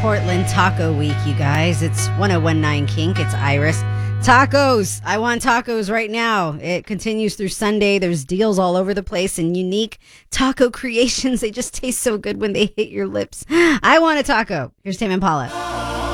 Portland Taco Week, you guys. It's 1019 Kink. It's Iris. Tacos. I want tacos right now. It continues through Sunday. There's deals all over the place and unique taco creations. They just taste so good when they hit your lips. I want a taco. Here's Tame Impala.